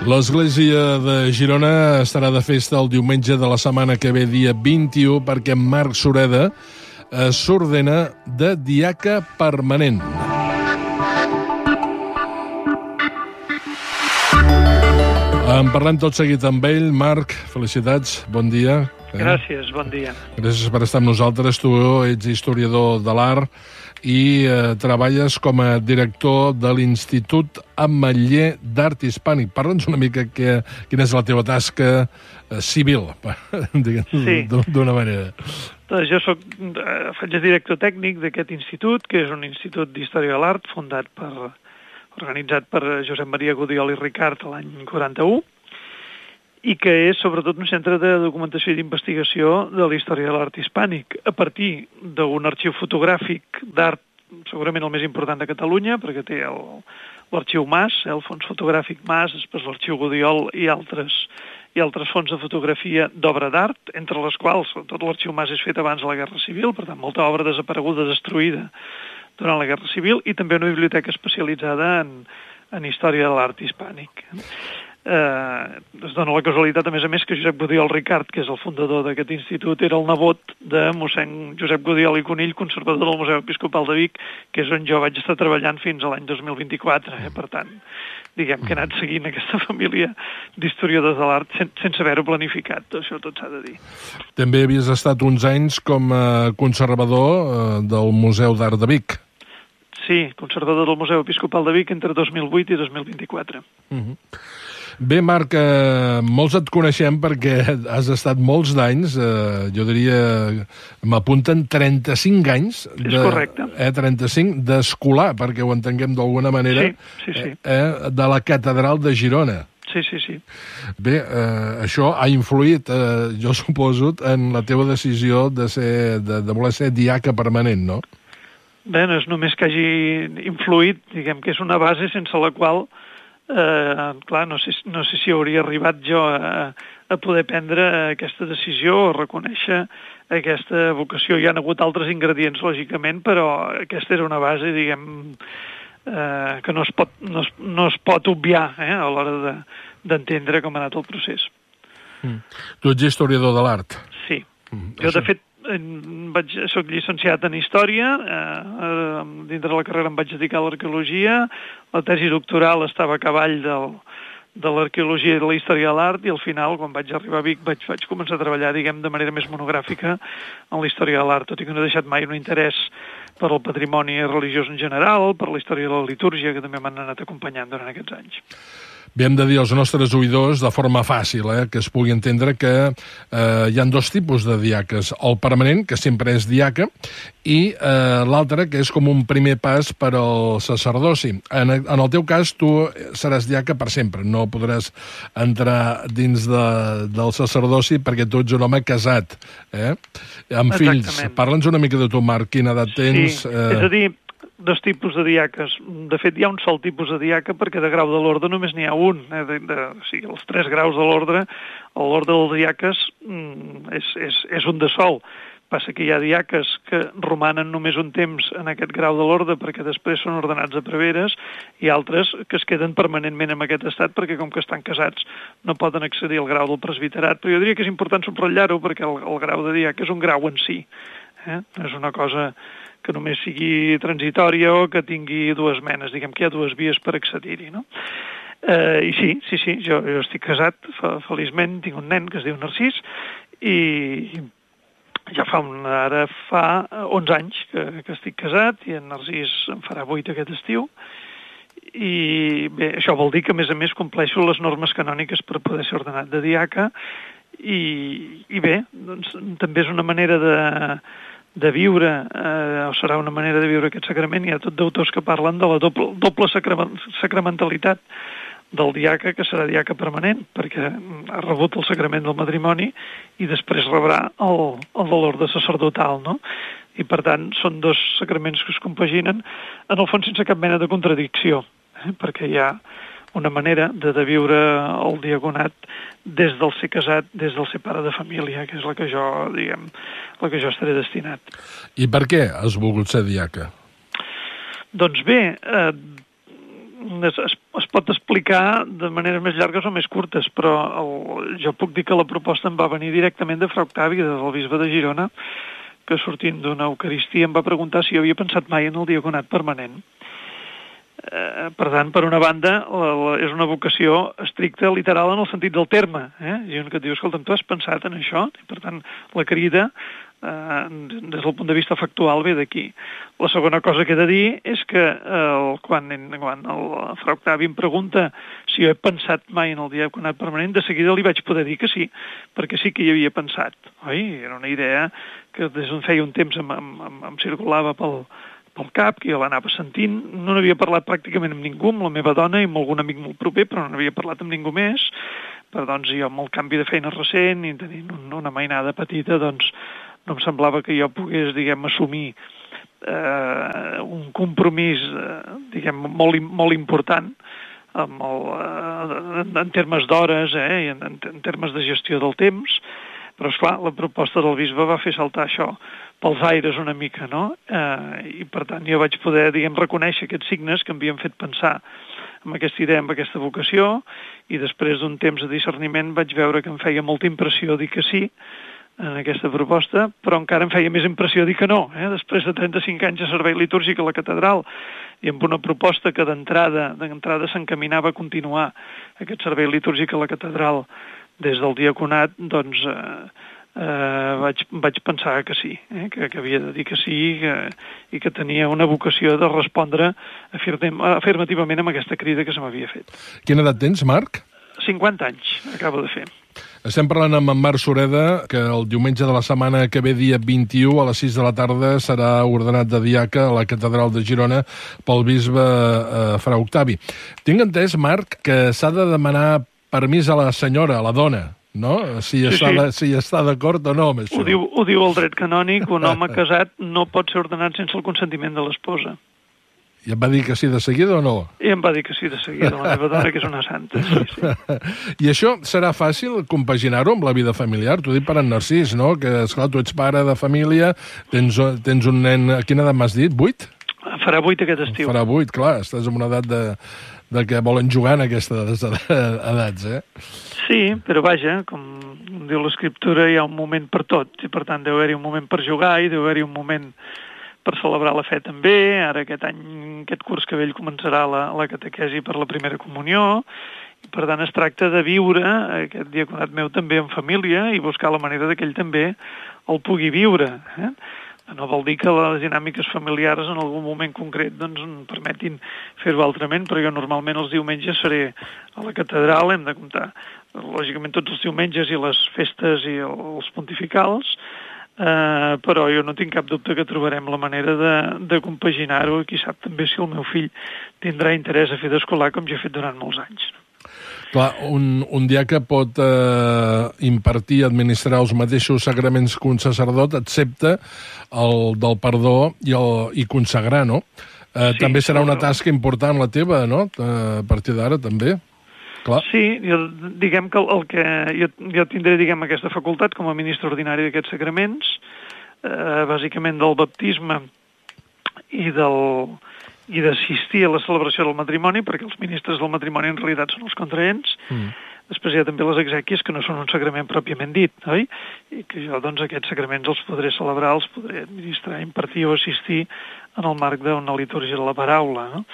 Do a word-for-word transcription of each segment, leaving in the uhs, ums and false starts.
L'Església de Girona estarà de festa el diumenge de la setmana que ve, dia vint-i-u, perquè Marc Sureda s'ordena de diaca permanent. En parlem tot seguit amb ell. Marc, felicitats, bon dia. Eh? Gràcies, bon dia. Gràcies per estar amb nosaltres. Tu ets historiador de l'art i eh, treballes com a director de l'Institut Ametller d'Art Hispànic. Parla'ns una mica que, quina és la teva tasca eh, civil, sí. d'una manera. Doncs jo soc, eh, faig de director tècnic d'aquest institut, que és un institut d'història de l'art fundat per, organitzat per Josep Maria Gudiol i Ricart l'any quaranta-u, i que és sobretot un centre de documentació i d'investigació de la història de l'art hispànic, a partir d'un arxiu fotogràfic d'art segurament el més important de Catalunya, perquè té l'arxiu Mas, el fons fotogràfic Mas, després l'arxiu Gudiol i altres, i altres fons de fotografia d'obra d'art, entre les quals tot l'arxiu Mas és fet abans de la Guerra Civil, per tant, molta obra desapareguda, destruïda durant la Guerra Civil, i també una biblioteca especialitzada en, en història de l'art hispànic. Eh, es dona la casualitat, a més a més, que Josep Gudiol Ricart, que és el fundador d'aquest institut, era el nebot de mossèn Josep Gudiol i Conill, conservador del Museu Episcopal de Vic, que és on jo vaig estar treballant fins a l'any dos mil vint-i-quatre. Eh? Per tant, diguem que he anat seguint aquesta família d'historiadors de l'art sen sense haver-ho planificat, això tot s'ha de dir. També havies estat uns anys com a conservador eh, del Museu d'Art de Vic. Sí, conservador del Museu Episcopal de Vic entre dos mil vuit i dos mil vint-i-quatre. Uh-huh. Bé, Marc, eh, molts et coneixem perquè has estat molts d'anys, eh, jo diria, m'apunten trenta-cinc anys. De, és correcte. Eh, trenta-cinc d'escolar, perquè ho entenguem d'alguna manera, sí, sí, sí. Eh, de la Catedral de Girona. Sí, sí, sí. Bé, eh, això ha influït, eh, jo suposo, en la teva decisió de, ser, de, de voler ser diaca permanent, no? Bé, no és només que hagi influït, diguem que és una base sense la qual, eh, clar, no sé, no sé si hauria arribat jo a, a poder prendre aquesta decisió o reconèixer aquesta vocació. Hi ha hagut altres ingredients, lògicament, però aquesta era una base, diguem, eh, que no es pot, no es, no es pot obviar eh, a l'hora de, d'entendre com ha anat el procés. Mm. Tu ets historiador de l'art. Sí. Mm. Jo, de fet, vaig, soc llicenciat en Història, eh, dintre de la carrera em vaig dedicar a l'arqueologia, la tesi doctoral estava a cavall del, de l'arqueologia i de la història de l'art, i al final, quan vaig arribar a Vic, vaig, vaig començar a treballar, diguem, de manera més monogràfica en la història de l'art, tot i que no he deixat mai un interès per al patrimoni religiós en general, per la història de la litúrgia, que també m'han anat acompanyant durant aquests anys. Bé, hem de dir als nostres oïdors de forma fàcil, eh, que es pugui entendre que eh, hi ha dos tipus de diaques. El permanent, que sempre és diaca, i eh, l'altre, que és com un primer pas per al sacerdoci. En, en el teu cas, tu seràs diaca per sempre. No podràs entrar dins de, del sacerdoci perquè tu ets un home casat, eh? Amb fills. Exactament. Parla'ns una mica de tu, Marc, quina edat tens? Sí, eh... és a dir, dos tipus de diaques. De fet, hi ha un sol tipus de diaca perquè de grau de l'ordre només n'hi ha un. Eh? De, de, o sigui, els tres graus de l'ordre, l'ordre dels diaques mm, és, és, és un de sol. Passa que hi ha diaques que romanen només un temps en aquest grau de l'ordre perquè després són ordenats a preveres, i altres que es queden permanentment en aquest estat perquè com que estan casats no poden accedir al grau del presbiterat. Però jo diria que és important subratllar-ho perquè el, el grau de diaca és un grau en si. Eh? No és una cosa que només sigui transitòria o que tingui dues menes, diguem que hi ha dues vies per accedir-hi, no? Eh, I sí, sí, sí, jo, jo estic casat, fe, feliçment, tinc un nen que es diu Narcís, i ja fa, un, ara fa onze anys que, que estic casat, i en Narcís en farà vuit aquest estiu, i bé, això vol dir que, a més a més, compleixo les normes canòniques per poder ser ordenat de diaca, i, i bé, doncs, també és una manera de de viure, eh, o serà una manera de viure aquest sacrament. Hi ha tot d'autors que parlen de la doble, doble sacramentalitat del diaca, que serà diaca permanent, perquè ha rebut el sacrament del matrimoni i després rebrà el, el de l'ordre sacerdotal, no? I per tant són dos sacraments que es compaginen, en el fons sense cap mena de contradicció, eh? Perquè hi ha una manera de, de viure el diaconat des del ser casat, des del ser pare de família, que és la que jo, diguem, la que jo estaré destinat. I per què has volgut ser diaca? Doncs bé, eh, es, es, es pot explicar de maneres més llargues o més curtes, però el, jo puc dir que la proposta em va venir directament de Fra Octavi, del bisbe de Girona, que sortint d'una Eucaristia em va preguntar si jo havia pensat mai en el diaconat permanent. Eh, per tant, per una banda, la, la, és una vocació estricta, literal, en el sentit del terme. Eh? I un que et diu, escolta'm, tu has pensat en això? I, per tant, la crida, eh, des del punt de vista factual, ve d'aquí. La segona cosa que he de dir és que eh, quan, quan el Fra Octavi em pregunta si jo he pensat mai en el diaconat permanent, de seguida li vaig poder dir que sí, perquè sí que hi havia pensat. Oi? Era una idea que des d'on feia un temps em, em, em, em circulava pel pel cap, que jo l'anava sentint. No n'havia parlat pràcticament amb ningú, amb la meva dona i amb algun amic molt proper, però no n'havia parlat amb ningú més. Però doncs jo, amb el canvi de feina recent i tenint una mainada petita, doncs no em semblava que jo pogués, diguem, assumir eh, un compromís, eh, diguem, molt, molt important amb el, eh, en, en termes d'hores, eh, i en, en termes de gestió del temps. Però, esclar, la proposta del bisbe va fer saltar això pels aires una mica, no? Eh, I, per tant, jo vaig poder, diguem, reconèixer aquests signes que m'havien fet pensar en aquesta idea, en aquesta vocació, i després d'un temps de discerniment vaig veure que em feia molta impressió dir que sí en aquesta proposta, però encara em feia més impressió dir que no. Eh? Després de trenta-cinc anys de servei litúrgic a la catedral i amb una proposta que d'entrada d'entrada s'encaminava a continuar aquest servei litúrgic a la catedral des del diaconat, doncs eh, eh, vaig, vaig pensar que sí, eh, que, que havia de dir que sí que, i que tenia una vocació de respondre afirmem, afirmativament amb aquesta crida que se m'havia fet. Quina edat tens, Marc? cinquanta anys, acabo de fer. Estem parlant amb en Marc Sureda, que el diumenge de la setmana que ve, dia vint-i-u, a les sis de la tarda, serà ordenat de diaca a la catedral de Girona pel bisbe eh, Fra Octavi. Tinc entès, Marc, que s'ha de demanar permís a la senyora, a la dona, no? Si sí, està, sí. si està d'acord o no amb això. Ho diu, ho diu el dret canònic, un home casat no pot ser ordenat sense el consentiment de l'esposa. I em va dir que sí de seguida o no? I em va dir que sí de seguida, la meva dona, que és una santa. Sí, sí. I això serà fàcil compaginar-ho amb la vida familiar? T'ho dic per en Narcís, no? Que, esclar, tu ets pare de família, tens, tens un nen... A quina edat m'has dit? Vuit? Farà vuit aquest estiu. Farà vuit, clar, estàs en una edat de, de que volen jugar en aquestes edats, eh? Sí, però vaja, com diu l'escriptura, hi ha un moment per tot, i per tant deu haver-hi un moment per jugar i deu haver-hi un moment per celebrar la fe també. Ara aquest any, aquest curs que ve, ell començarà la, la catequesi per la primera comunió, i per tant es tracta de viure aquest diaconat meu també en família i buscar la manera que ell també el pugui viure, eh? No vol dir que les dinàmiques familiars en algun moment concret doncs permetin fer-ho altrament, però jo normalment els diumenges seré a la catedral, hem de comptar lògicament tots els diumenges i les festes i els pontificals, eh, però jo no tinc cap dubte que trobarem la manera de, de compaginar-ho, i qui sap també si el meu fill tindrà interès a fer d'escolar com jo he fet durant molts anys. Clar, un, un diaca pot eh, impartir, administrar els mateixos sagraments que un sacerdot, excepte el del perdó i, el, i consagrar, no? Eh, sí, també serà una tasca important la teva, no? A partir d'ara, també. Clar. Sí, jo, diguem que el, el que jo, jo tindré, diguem, aquesta facultat com a ministre ordinari d'aquests sagraments, eh, bàsicament del baptisme i del... i d'assistir a la celebració del matrimoni, perquè els ministres del matrimoni en realitat són els contraents. Mm. Després hi ha també les exèquies, que no són un sagrament pròpiament dit, oi? I que jo, doncs, aquests sagraments els podré celebrar, els podré administrar, impartir o assistir en el marc d'una litúrgia de la paraula, no?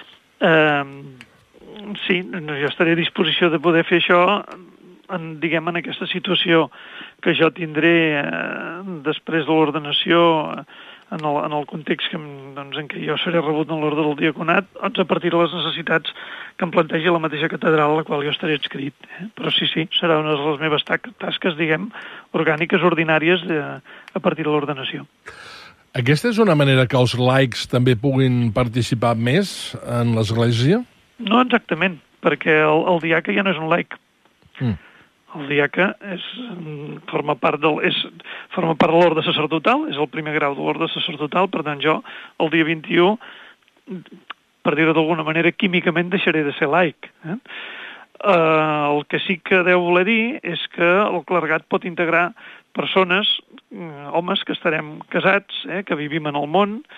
Eh, sí, jo estaré a disposició de poder fer això, en, diguem, en aquesta situació que jo tindré eh, després de l'ordenació, en el, en el context que, doncs, en què jo seré rebut en l'ordre del diaconat, doncs a partir de les necessitats que em plantegi la mateixa catedral a la qual jo estaré adscrit. Eh? Però sí, sí, serà una de les meves tasques, diguem, orgàniques, ordinàries, de, a partir de l'ordenació. Aquesta és una manera que els laics també puguin participar més en l'Església? No exactament, perquè el, el diaca ja no és un laic. Mm. El diaca és, forma part del, és, forma part de l'orde sacerdotal, és el primer grau de l'orde sacerdotal, per tant jo, el dia vint-i-u, per dir-ho d'alguna manera, químicament deixaré de ser laic. Eh? Uh, el que sí que deu voler dir és que el clergat pot integrar persones, homes que estarem casats, eh, que vivim en el món,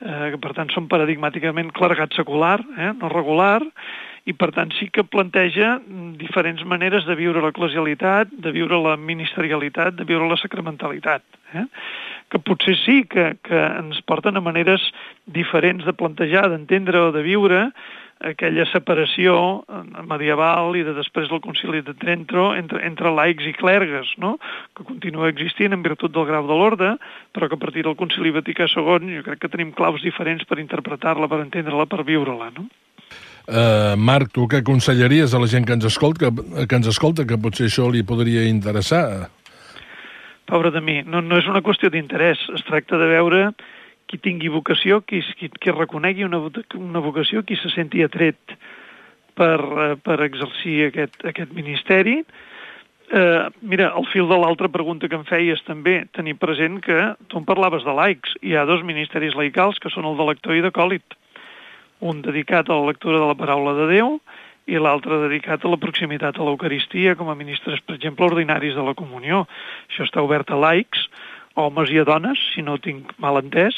eh, que per tant són paradigmàticament clergat secular, eh, no regular, i per tant sí que planteja diferents maneres de viure l'eclesialitat, de viure la ministerialitat, de viure la sacramentalitat, eh? que potser sí que, que ens porten a maneres diferents de plantejar, d'entendre o de viure aquella separació medieval i de després del Concili de Trento entre, entre laics i clergues, no? que continua existint en virtut del grau de l'orde, però que a partir del Concili Vaticà segon jo crec que tenim claus diferents per interpretar-la, per entendre-la, per viure-la. No? Uh, Marc, tu què aconsellaries a la gent que ens escolta, que, que ens escolta, que potser això li podria interessar? Pobre de mi, no, no és una qüestió d'interès, es tracta de veure qui tingui vocació, qui, qui, qui reconegui una, una vocació, qui se senti atret per, per exercir aquest, aquest ministeri. Eh, mira, al fil de l'altra pregunta que em feies també, tenir present que tu em parlaves de laics, hi ha dos ministeris laicals que són el de lector i d'acòlit, un dedicat a la lectura de la paraula de Déu i l'altre dedicat a la proximitat a l'Eucaristia com a ministres, per exemple, ordinaris de la comunió. Això està obert a laics, homes i a dones, si no tinc mal entès,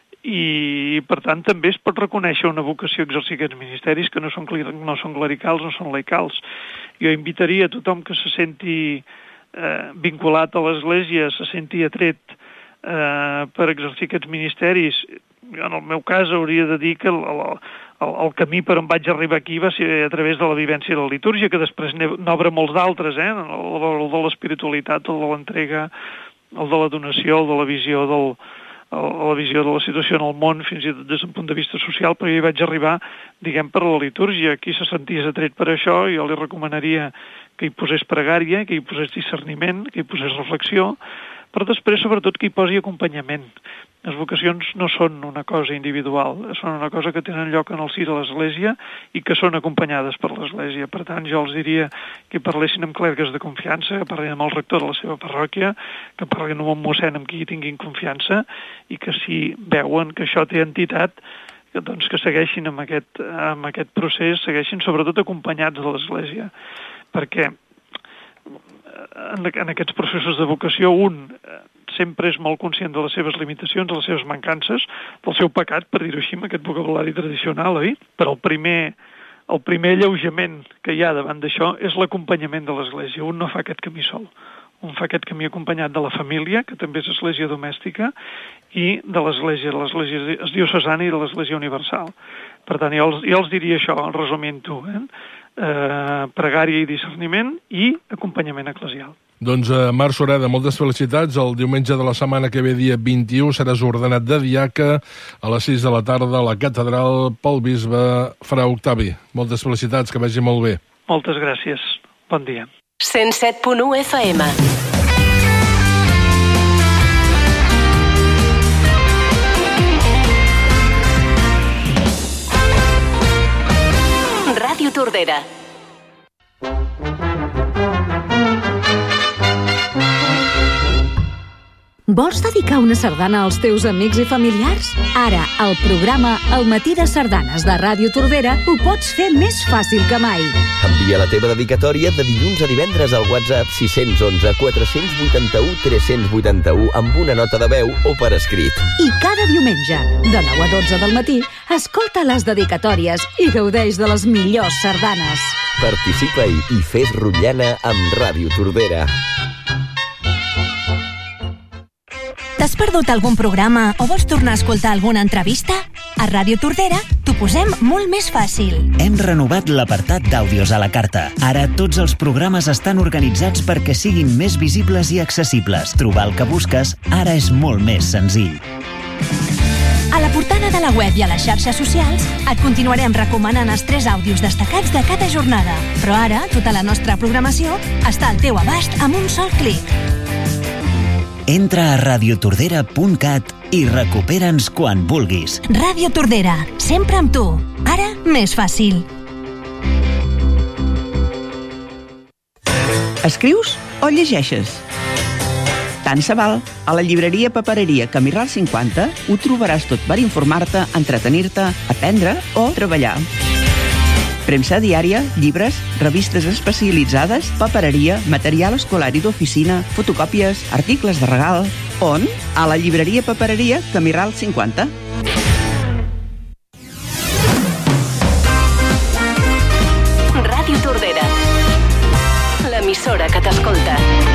i per tant també es pot reconèixer una vocació a exercir aquests ministeris que no són, no són clericals, no són laicals. Jo invitaria a tothom que se senti eh, vinculat a l'Església, se senti atret eh, per exercir aquests ministeris. En el meu cas hauria de dir que el, el, el, el camí per on vaig arribar aquí va ser a través de la vivència de la litúrgia, que després n'obre molts d'altres, eh? el, el de l'espiritualitat, el de l'entrega, el de la donació, el de la visió del, el, la visió de la situació en el món, fins i tot des d'un punt de vista social, però jo hi vaig arribar, diguem, per la litúrgia. Qui se sentés atret per això, jo li recomanaria que hi posés pregària, que hi posés discerniment, que hi posés reflexió, però després, sobretot, que hi posi acompanyament. Les vocacions no són una cosa individual, són una cosa que tenen lloc en el si de l'Església i que són acompanyades per l'Església. Per tant, jo els diria que parlessin amb clergues de confiança, que parlin amb el rector de la seva parròquia, que parlin amb un mossèn amb qui tinguin confiança i que si veuen que això té entitat, que, doncs, que segueixin amb aquest, amb aquest procés, segueixin sobretot acompanyats de l'Església. Perquè en, en aquests processos de vocació un sempre és molt conscient de les seves limitacions, de les seves mancances, del seu pecat, per dir-ho així, amb aquest vocabulari tradicional, oi? Però el primer, el primer alleujament que hi ha davant d'això és l'acompanyament de l'Església. Un no fa aquest camí sol. Un fa aquest camí acompanyat de la família, que també és església domèstica, i de l'Església, de l'Església diocesana i de l'Església universal. Per tant, jo els, jo els diria això, resumint-ho, eh? Eh, pregària i discerniment i acompanyament eclesial. Doncs, eh, Marc Sureda, moltes felicitats. El diumenge de la setmana que ve, dia vint-i-u, seràs ordenat de diaca a les sis de la tarda a la catedral pel bisbe Fra Octavi. Moltes felicitats, que vagi molt bé. Moltes gràcies. Bon dia. cent set punt u F M. Ràdio Tordera. Vols dedicar una sardana als teus amics i familiars? Ara, al programa El matí de sardanes de Ràdio Tordera ho pots fer més fàcil que mai. Envia la teva dedicatòria de dilluns a divendres al WhatsApp sis un u quatre vuit u tres vuit u amb una nota de veu o per escrit. I cada diumenge, de nou a dotze del matí, escolta les dedicatòries i gaudeix de les millors sardanes. Participa-hi i fes rotllana amb Ràdio Tordera. T'has perdut algun programa o vols tornar a escoltar alguna entrevista? A Ràdio Tordera t'ho posem molt més fàcil. Hem renovat l'apartat d'àudios a la carta. Ara tots els programes estan organitzats perquè siguin més visibles i accessibles. Trobar el que busques ara és molt més senzill. A la portada de la web i a les xarxes socials et continuarem recomanant els tres àudios destacats de cada jornada. Però ara tota la nostra programació està al teu abast amb un sol clic. Entra a radiotordera punt cat i recupera'ns quan vulguis. Ràdio Tordera, sempre amb tu. Ara més fàcil. Escrius o llegeixes? Tant se val. A la llibreria Papereria Camiral cinquanta ho trobaràs tot per informar-te, entretenir-te, aprendre o treballar. Premsa diària, llibres, revistes especialitzades, papereria, material escolar i d'oficina, fotocòpies, articles de regal... On? A la llibreria Papereria Camiral cinquanta. l'emissora que t'escolta.